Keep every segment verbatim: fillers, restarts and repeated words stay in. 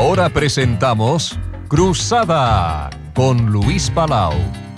Ahora presentamos Cruzada con Luis Palau.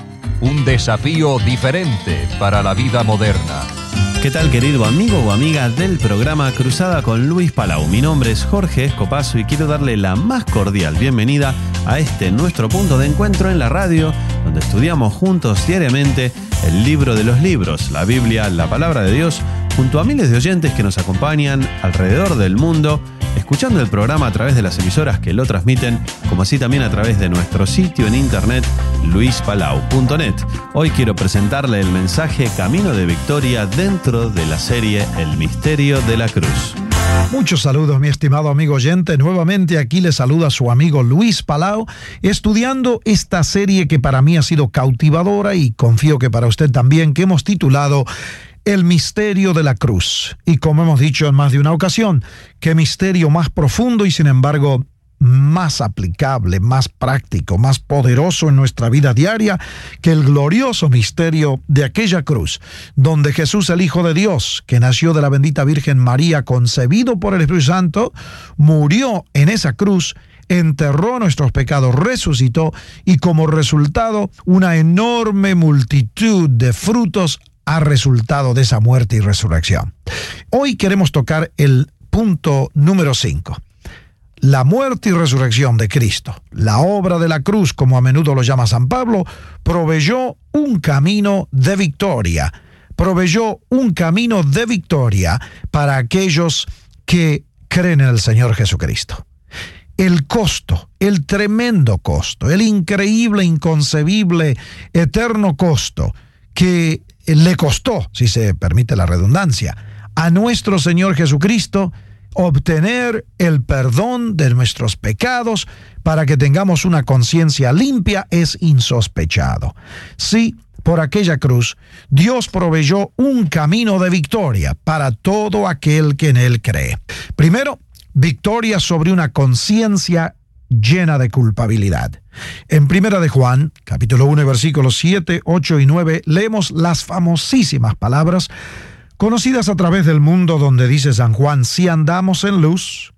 Un desafío diferente para la vida moderna. ¿Qué tal, querido amigo o amiga del programa Cruzada con Luis Palau? Mi nombre es Jorge Escopazo y quiero darle la más cordial bienvenida a este nuestro punto de encuentro en la radio, donde estudiamos juntos diariamente el libro de los libros, la Biblia, la Palabra de Dios, junto a miles de oyentes que nos acompañan alrededor del mundo, escuchando el programa a través de las emisoras que lo transmiten, como así también a través de nuestro sitio en internet, luis palau punto net. Hoy quiero presentarle el mensaje Camino de Victoria dentro de la serie El Misterio de la Cruz. Muchos saludos, mi estimado amigo oyente. Nuevamente aquí le saluda su amigo Luis Palau, estudiando esta serie que para mí ha sido cautivadora y confío que para usted también, que hemos titulado El Misterio de la Cruz. Y como hemos dicho en más de una ocasión, qué misterio más profundo y sin embargo más aplicable, más práctico, más poderoso en nuestra vida diaria que el glorioso misterio de aquella cruz, donde Jesús, el Hijo de Dios, que nació de la bendita Virgen María, concebido por el Espíritu Santo, murió en esa cruz, enterró nuestros pecados, resucitó y como resultado una enorme multitud de frutos ha resultado de esa muerte y resurrección. Hoy queremos tocar el punto número cinco. La muerte y resurrección de Cristo, la obra de la cruz, como a menudo lo llama San Pablo, proveyó un camino de victoria. Proveyó un camino de victoria para aquellos que creen en el Señor Jesucristo. El costo, el tremendo costo, el increíble, inconcebible, eterno costo que le costó, si se permite la redundancia, a nuestro Señor Jesucristo obtener el perdón de nuestros pecados para que tengamos una conciencia limpia es insospechado. Sí, por aquella cruz, Dios proveyó un camino de victoria para todo aquel que en Él cree. Primero, victoria sobre una conciencia llena de culpabilidad. En Primera de Juan, capítulo uno, versículos siete, ocho y nueve, leemos las famosísimas palabras conocidas a través del mundo, donde dice San Juan: si andamos en luz,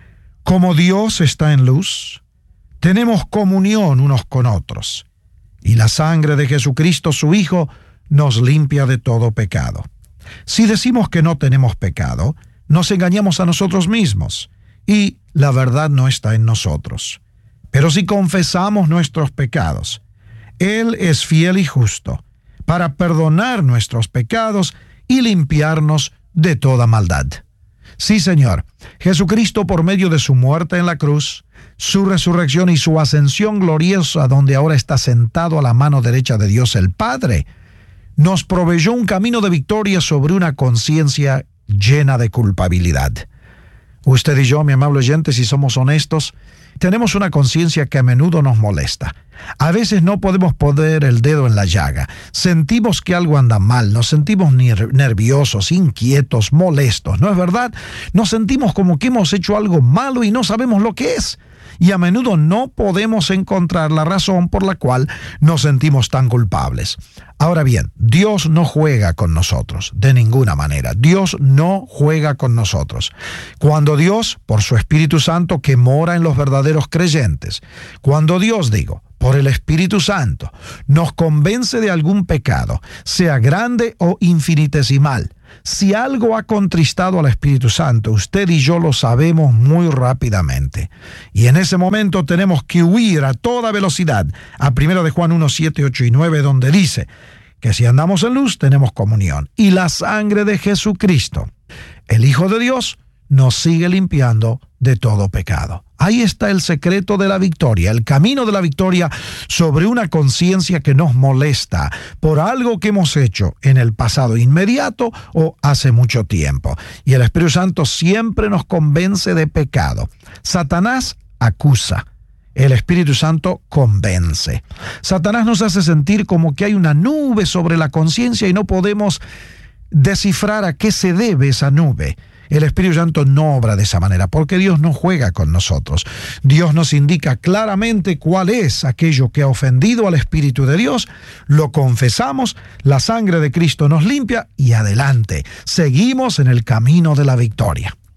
como Dios está en luz, tenemos comunión unos con otros, y la sangre de Jesucristo, su Hijo, nos limpia de todo pecado. Si decimos que no tenemos pecado, nos engañamos a nosotros mismos, y la verdad no está en nosotros. Pero si confesamos nuestros pecados, Él es fiel y justo para perdonar nuestros pecados y limpiarnos de toda maldad. Sí, Señor, Jesucristo, por medio de su muerte en la cruz, su resurrección y su ascensión gloriosa, donde ahora está sentado a la mano derecha de Dios el Padre, nos proveyó un camino de victoria sobre una conciencia llena de culpabilidad. Usted y yo, mi amable oyente, si somos honestos, tenemos una conciencia que a menudo nos molesta. A veces no podemos poner el dedo en la llaga. Sentimos que algo anda mal, nos sentimos nerviosos, inquietos, molestos, ¿no es verdad? Nos sentimos como que hemos hecho algo malo y no sabemos lo que es. Y a menudo no podemos encontrar la razón por la cual nos sentimos tan culpables. Ahora bien, Dios no juega con nosotros, de ninguna manera. Dios no juega con nosotros. Cuando Dios, por su Espíritu Santo que mora en los verdaderos creyentes, cuando Dios, digo, por el Espíritu Santo, nos convence de algún pecado, sea grande o infinitesimal, si algo ha contristado al Espíritu Santo, usted y yo lo sabemos muy rápidamente. Y en ese momento tenemos que huir a toda velocidad a Primera de Juan uno, siete, ocho y nueve, donde dice que si andamos en luz tenemos comunión. Y la sangre de Jesucristo, el Hijo de Dios, nos sigue limpiando de todo pecado. Ahí está el secreto de la victoria, el camino de la victoria sobre una conciencia que nos molesta por algo que hemos hecho en el pasado inmediato o hace mucho tiempo. Y el Espíritu Santo siempre nos convence de pecado. Satanás acusa. El Espíritu Santo convence. Satanás nos hace sentir como que hay una nube sobre la conciencia y no podemos descifrar a qué se debe esa nube. El Espíritu Santo no obra de esa manera, porque Dios no juega con nosotros. Dios nos indica claramente cuál es aquello que ha ofendido al Espíritu de Dios, lo confesamos, la sangre de Cristo nos limpia y adelante. Seguimos en el camino de la victoria.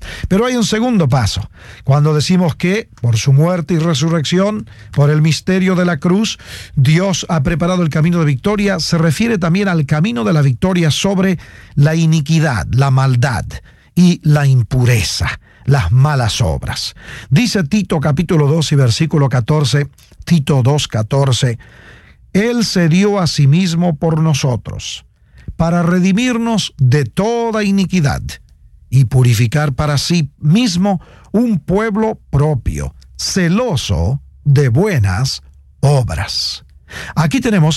Pero hay un segundo paso. Cuando decimos que por su muerte y resurrección, por el misterio de la cruz, Dios ha preparado el camino de victoria, se refiere también al camino de la victoria sobre la iniquidad, la maldad y la impureza, las malas obras. Dice Tito capítulo dos y versículo catorce, Tito dos, catorce, Él se dio a sí mismo por nosotros, para redimirnos de toda iniquidad y purificar para sí mismo un pueblo propio, celoso de buenas obras. Aquí tenemos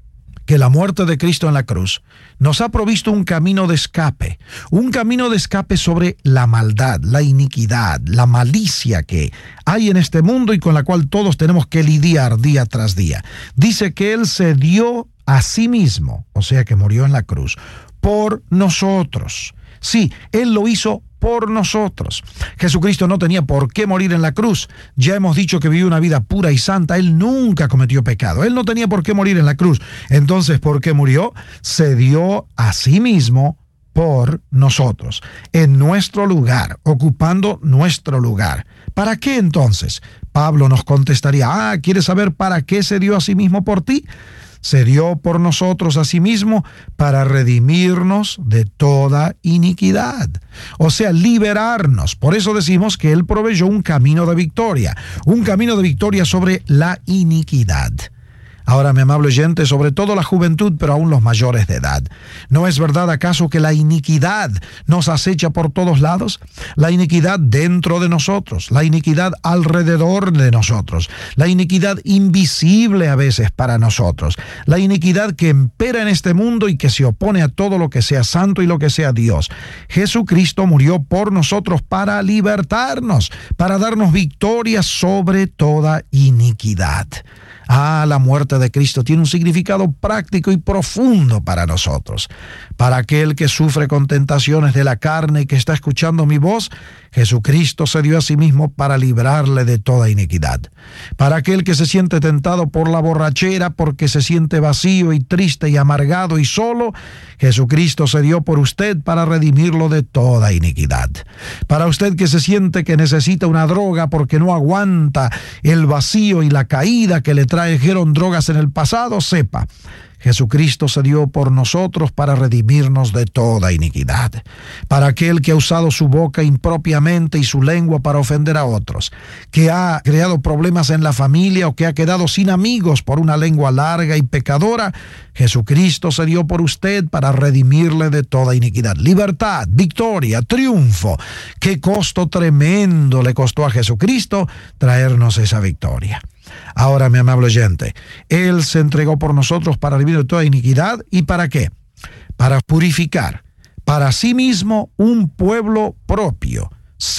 que la muerte de Cristo en la cruz nos ha provisto un camino de escape, un camino de escape sobre la maldad, la iniquidad, la malicia que hay en este mundo y con la cual todos tenemos que lidiar día tras día. Dice que Él se dio a sí mismo, o sea que murió en la cruz, por nosotros. Sí, Él lo hizo por nosotros. Jesucristo no tenía por qué morir en la cruz. Ya hemos dicho que vivió una vida pura y santa. Él nunca cometió pecado. Él no tenía por qué morir en la cruz. Entonces, ¿por qué murió? Se dio a sí mismo por nosotros, en nuestro lugar, ocupando nuestro lugar. ¿Para qué entonces? Pablo nos contestaría, ah, ¿quieres saber para qué se dio a sí mismo por ti? Se dio por nosotros a sí mismo para redimirnos de toda iniquidad, o sea, liberarnos. Por eso decimos que Él proveyó un camino de victoria, un camino de victoria sobre la iniquidad. Ahora, mi amable oyente, sobre todo la juventud, pero aún los mayores de edad, ¿no es verdad acaso que la iniquidad nos acecha por todos lados? La iniquidad dentro de nosotros, la iniquidad alrededor de nosotros, la iniquidad invisible a veces para nosotros, la iniquidad que impera en este mundo y que se opone a todo lo que sea santo y lo que sea Dios. Jesucristo murió por nosotros para libertarnos, para darnos victoria sobre toda iniquidad. Ah, la muerte de Cristo tiene un significado práctico y profundo para nosotros. Para aquel que sufre con tentaciones de la carne y que está escuchando mi voz, Jesucristo se dio a sí mismo para librarle de toda iniquidad. Para aquel que se siente tentado por la borrachera porque se siente vacío y triste y amargado y solo, Jesucristo se dio por usted para redimirlo de toda iniquidad. Para usted que se siente que necesita una droga porque no aguanta el vacío y la caída que le trajeron drogas en el pasado, sepa, Jesucristo se dio por nosotros para redimirnos de toda iniquidad. Para aquel que ha usado su boca impropiamente y su lengua para ofender a otros, que ha creado problemas en la familia o que ha quedado sin amigos por una lengua larga y pecadora, Jesucristo se dio por usted para redimirle de toda iniquidad. Libertad, victoria, triunfo. Qué costo tremendo le costó a Jesucristo traernos esa victoria. Ahora, mi amable oyente, Él se entregó por nosotros para redimir de toda iniquidad. ¿Y para qué? Para purificar para sí mismo un pueblo propio,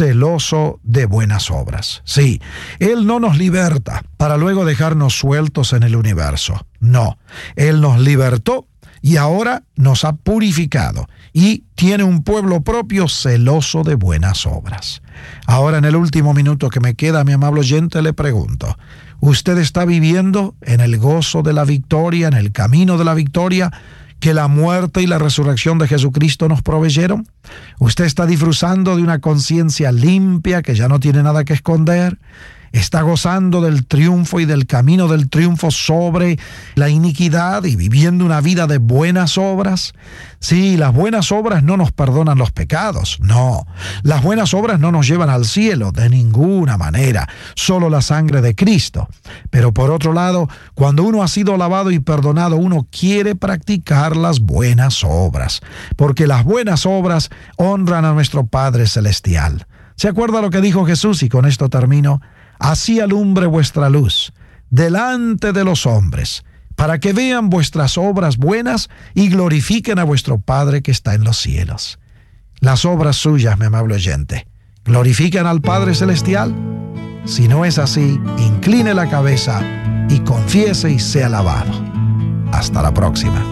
celoso de buenas obras. Sí, Él no nos liberta para luego dejarnos sueltos en el universo. No, Él nos libertó y ahora nos ha purificado y tiene un pueblo propio celoso de buenas obras. Ahora, en el último minuto que me queda, mi amable oyente, le pregunto, ¿usted está viviendo en el gozo de la victoria, en el camino de la victoria que la muerte y la resurrección de Jesucristo nos proveyeron? ¿Usted está disfrutando de una conciencia limpia que ya no tiene nada que esconder? ¿Está gozando del triunfo y del camino del triunfo sobre la iniquidad y viviendo una vida de buenas obras? Sí, las buenas obras no nos perdonan los pecados, no. Las buenas obras no nos llevan al cielo de ninguna manera, solo la sangre de Cristo. Pero por otro lado, cuando uno ha sido lavado y perdonado, uno quiere practicar las buenas obras, porque las buenas obras honran a nuestro Padre Celestial. ¿Se acuerda lo que dijo Jesús? Y con esto termino. Así alumbre vuestra luz delante de los hombres, para que vean vuestras obras buenas y glorifiquen a vuestro Padre que está en los cielos. Las obras suyas, mi amable oyente, ¿glorifican al Padre Celestial? Si no es así, incline la cabeza y confiese y sea alabado. Hasta la próxima.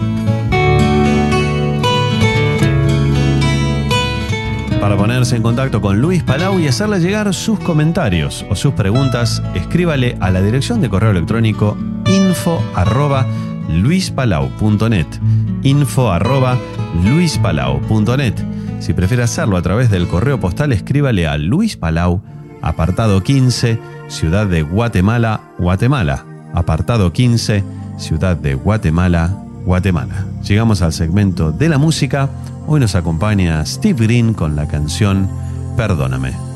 Para ponerse en contacto con Luis Palau y hacerle llegar sus comentarios o sus preguntas, escríbale a la dirección de correo electrónico info arroba luispalau punto net, info arroba luispalau punto net. Si prefiere hacerlo a través del correo postal, escríbale a Luis Palau, apartado quince, Ciudad de Guatemala, Guatemala. Apartado quince, Ciudad de Guatemala, Guatemala. Llegamos al segmento de la música. Hoy nos acompaña Steve Green con la canción Perdóname.